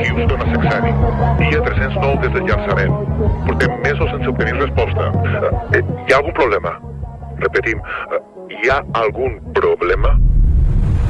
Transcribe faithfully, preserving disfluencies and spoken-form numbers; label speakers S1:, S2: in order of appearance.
S1: Houston a Saxani. Dia tres-cents nou des del llançament. Portem mesos sense obtenir resposta. Uh, eh, hi ha algun problema? Repetim, uh, hi ha algun problema?